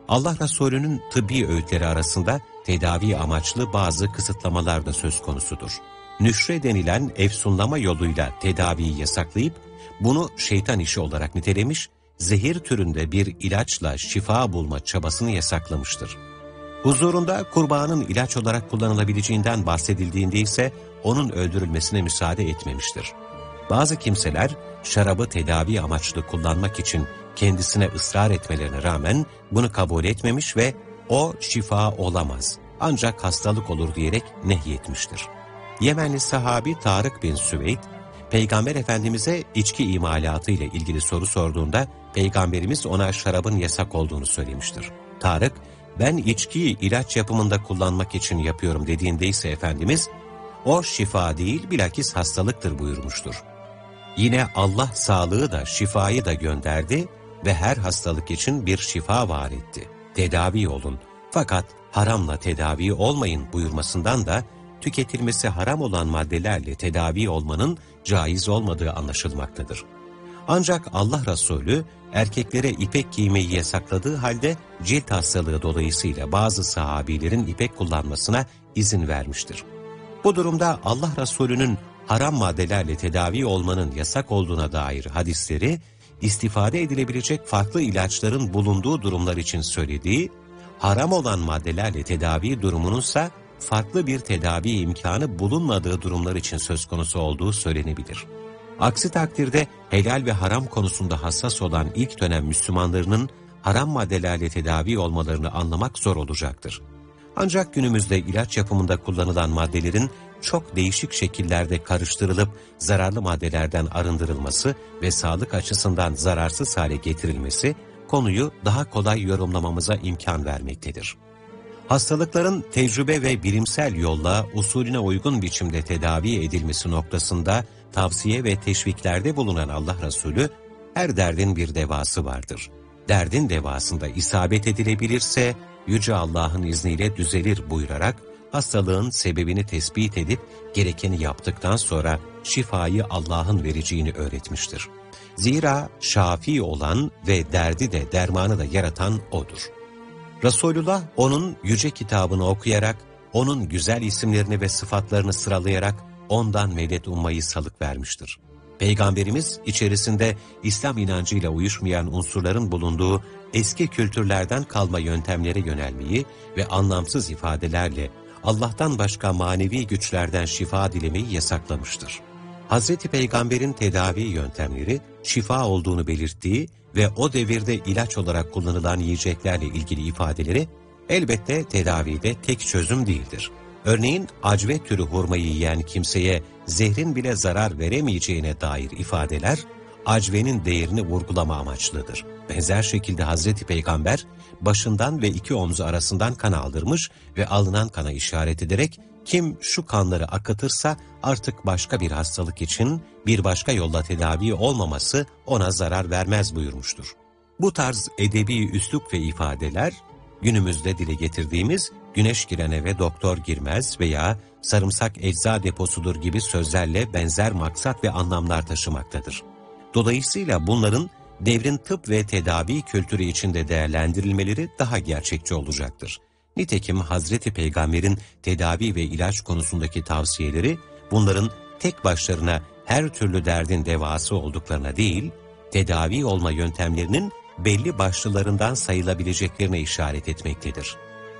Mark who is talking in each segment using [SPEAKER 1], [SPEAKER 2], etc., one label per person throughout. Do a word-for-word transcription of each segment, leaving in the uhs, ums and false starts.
[SPEAKER 1] Allah Resulü'nün tıbbi öğütleri arasında tedavi amaçlı bazı kısıtlamalar da söz konusudur. Nüşre denilen efsunlama yoluyla tedaviyi yasaklayıp bunu şeytan işi olarak nitelemiş, zehir türünde bir ilaçla şifa bulma çabasını yasaklamıştır. Huzurunda kurbanın ilaç olarak kullanılabileceğinden bahsedildiğinde ise onun öldürülmesine müsaade etmemiştir. Bazı kimseler şarabı tedavi amaçlı kullanmak için kendisine ısrar etmelerine rağmen bunu kabul etmemiş ve o şifa olamaz, ancak hastalık olur diyerek nehyetmiştir. Yemenli sahabi Tarık bin Süveyd, Peygamber Efendimiz'e içki imalatı ile ilgili soru sorduğunda Peygamberimiz ona şarabın yasak olduğunu söylemiştir. Tarık, ben içkiyi ilaç yapımında kullanmak için yapıyorum dediğinde ise Efendimiz, o şifa değil bilakis hastalıktır buyurmuştur. Yine Allah sağlığı da şifayı da gönderdi ve her hastalık için bir şifa var etti. Tedavi olun fakat haramla tedavi olmayın buyurmasından da tüketilmesi haram olan maddelerle tedavi olmanın caiz olmadığı anlaşılmaktadır. Ancak Allah Resulü erkeklere ipek giymeyi yasakladığı halde cilt hastalığı dolayısıyla bazı sahabilerin ipek kullanmasına izin vermiştir. Bu durumda Allah Resulü'nün haram maddelerle tedavi olmanın yasak olduğuna dair hadisleri, istifade edilebilecek farklı ilaçların bulunduğu durumlar için söylediği, haram olan maddelerle tedavi durumununsa farklı bir tedavi imkanı bulunmadığı durumlar için söz konusu olduğu söylenebilir. Aksi takdirde helal ve haram konusunda hassas olan ilk dönem Müslümanlarının haram maddelerle tedavi olmalarını anlamak zor olacaktır. Ancak günümüzde ilaç yapımında kullanılan maddelerin çok değişik şekillerde karıştırılıp zararlı maddelerden arındırılması ve sağlık açısından zararsız hale getirilmesi konuyu daha kolay yorumlamamıza imkan vermektedir. Hastalıkların tecrübe ve bilimsel yolla usulüne uygun biçimde tedavi edilmesi noktasında tavsiye ve teşviklerde bulunan Allah Resulü, her derdin bir devası vardır. Derdin devasında isabet edilebilirse Yüce Allah'ın izniyle düzelir buyurarak hastalığın sebebini tespit edip gerekeni yaptıktan sonra şifayı Allah'ın vereceğini öğretmiştir. Zira şafi olan ve derdi de dermanı da yaratan O'dur. Resulullah onun yüce kitabını okuyarak, onun güzel isimlerini ve sıfatlarını sıralayarak ondan medet ummayı salık vermiştir. Peygamberimiz içerisinde İslam inancıyla uyuşmayan unsurların bulunduğu eski kültürlerden kalma yöntemlere yönelmeyi ve anlamsız ifadelerle Allah'tan başka manevi güçlerden şifa dilemeyi yasaklamıştır. Hazreti Peygamber'in tedavi yöntemleri şifa olduğunu belirttiği ve o devirde ilaç olarak kullanılan yiyeceklerle ilgili ifadeleri elbette tedavide tek çözüm değildir. Örneğin acve türü hurmayı yiyen kimseye zehrin bile zarar veremeyeceğine dair ifadeler, acvenin değerini vurgulama amaçlıdır. Benzer şekilde Hazreti Peygamber başından ve iki omzu arasından kan aldırmış ve alınan kana işaret ederek kim şu kanları akıtırsa artık başka bir hastalık için bir başka yolla tedavi olmaması ona zarar vermez buyurmuştur. Bu tarz edebi üslup ve ifadeler günümüzde dile getirdiğimiz güneş giren eve doktor girmez veya sarımsak ecza deposudur gibi sözlerle benzer maksat ve anlamlar taşımaktadır. Dolayısıyla bunların devrin tıp ve tedavi kültürü içinde değerlendirilmeleri daha gerçekçi olacaktır. Nitekim Hazreti Peygamber'in tedavi ve ilaç konusundaki tavsiyeleri bunların tek başlarına her türlü derdin devası olduklarına değil, tedavi olma yöntemlerinin belli başlılarından sayılabileceklerine işaret etmektedir.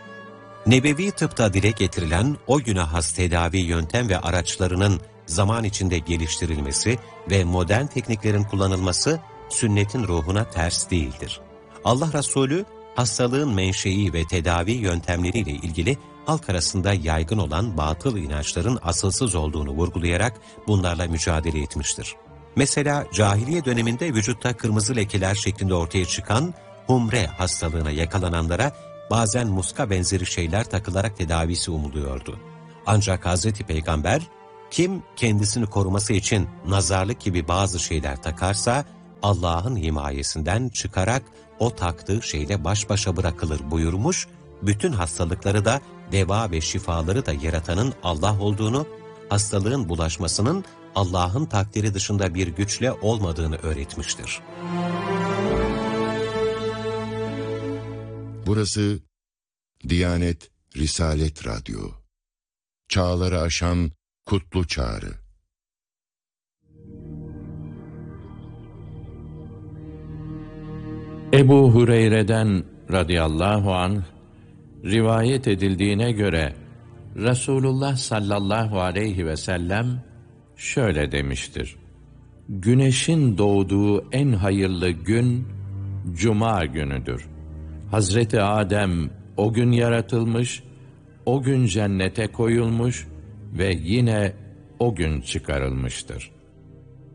[SPEAKER 1] Nebevi tıpta dile getirilen o güne has tedavi yöntem ve araçlarının zaman içinde geliştirilmesi ve modern tekniklerin kullanılması sünnetin ruhuna ters değildir. Allah Resulü hastalığın menşei ve tedavi yöntemleriyle ilgili halk arasında yaygın olan batıl inançların asılsız olduğunu vurgulayarak bunlarla mücadele etmiştir. Mesela cahiliye döneminde vücutta kırmızı lekeler şeklinde ortaya çıkan humre hastalığına yakalananlara bazen muska benzeri şeyler takılarak tedavisi umuluyordu. Ancak Hazreti Peygamber, kim kendisini koruması için nazarlık gibi bazı şeyler takarsa, Allah'ın himayesinden çıkarak o taktığı şeyle baş başa bırakılır buyurmuş, bütün hastalıkları da deva ve şifaları da yaratanın Allah olduğunu, hastalığın bulaşmasının Allah'ın takdiri dışında bir güçle olmadığını öğretmiştir.
[SPEAKER 2] Burası Diyanet Risalet Radyo. Çağları aşan kutlu çağrı.
[SPEAKER 3] Ebu Hureyre'den radıyallahu anh rivayet edildiğine göre Resulullah sallallahu aleyhi ve sellem şöyle demiştir: Güneşin doğduğu en hayırlı gün Cuma günüdür. Hazreti Adem o gün yaratılmış, o gün cennete koyulmuş ve yine o gün çıkarılmıştır.